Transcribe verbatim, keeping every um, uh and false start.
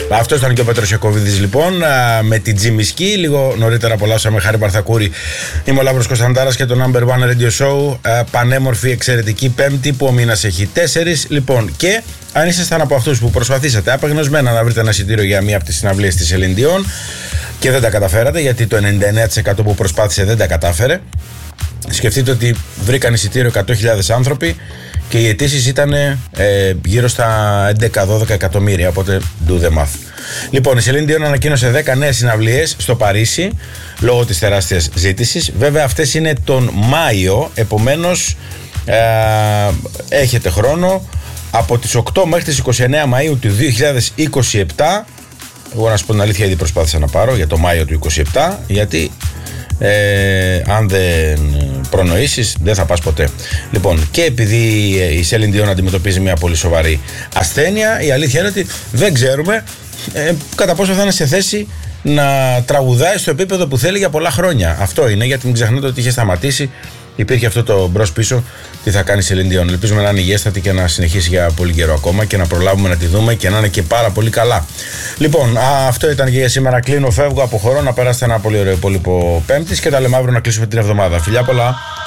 Αυτό ήταν και ο Πέτρος Ιακωβίδης λοιπόν, με την Τζιμισκή. Λίγο νωρίτερα απολαύσαμε Χάρη Παρθακούρη. Είμαι ο Λάμπρος Κωνσταντάρας και το Number One Radio Show. Πανέμορφη, εξαιρετική Πέμπτη που ο μήνας έχει τέσσερις. Λοιπόν, και αν ήσασταν από αυτούς που προσπαθήσατε απεγνωσμένα να βρείτε ένα εισιτήριο για μία από τις συναυλίες της Celine Dion και δεν τα καταφέρατε, γιατί το ενενήντα εννέα τοις εκατό που προσπάθησε δεν τα κατάφερε, σκεφτείτε ότι βρήκαν εισιτήριο εκατό χιλιάδες άνθρωποι και οι αιτήσεις ήταν ε, γύρω στα έντεκα δώδεκα εκατομμύρια, οπότε do the math. Λοιπόν, η Celine Dion ανακοίνωσε δέκα νέες συναυλίες στο Παρίσι λόγω της τεράστιας ζήτησης. Βέβαια αυτές είναι τον Μάιο, επομένως ε, έχετε χρόνο από τις οκτώ μέχρι τις είκοσι εννέα Μαΐου του δύο χιλιάδες είκοσι επτά. Εγώ να σου πω την αλήθεια, ήδη προσπάθησα να πάρω για το Μάιο του είκοσι επτά, γιατί Ε, αν δεν προνοήσεις δεν θα πας ποτέ. Λοιπόν, και επειδή η Celine Dion αντιμετωπίζει μια πολύ σοβαρή ασθένεια, η αλήθεια είναι ότι δεν ξέρουμε ε, κατά πόσο θα είναι σε θέση να τραγουδάει στο επίπεδο που θέλει για πολλά χρόνια. Αυτό είναι, γιατί μην ξεχνάτε ότι είχε σταματήσει. Υπήρχε αυτό το μπρος πίσω. Τι θα κάνει η Celine Dion. Ελπίζουμε να είναι υγιέστατη και να συνεχίσει για πολύ καιρό ακόμα και να προλάβουμε να τη δούμε και να είναι και πάρα πολύ καλά. Λοιπόν, α, αυτό ήταν και για σήμερα. Κλείνω, φεύγω, αποχωρώ. Να περάσετε ένα πολύ ωραίο υπόλοιπο Πέμπτης και τα λέμε αύριο να κλείσουμε την εβδομάδα. Φιλιά πολλά.